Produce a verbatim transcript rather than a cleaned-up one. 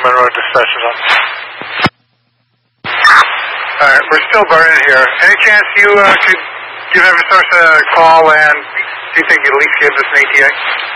Monroe dispatches on. Alright, we're still burning here. Any chance you uh, could give Eversource a call and see if they could at least give us an A T A?